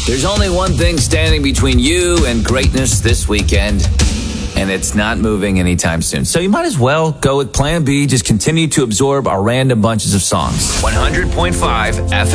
There's only one thing standing between you and greatness this weekend, and it's not moving anytime soon. So you might as well go with Plan B. Just continue to absorb our random bunches of songs. 100.5 FM.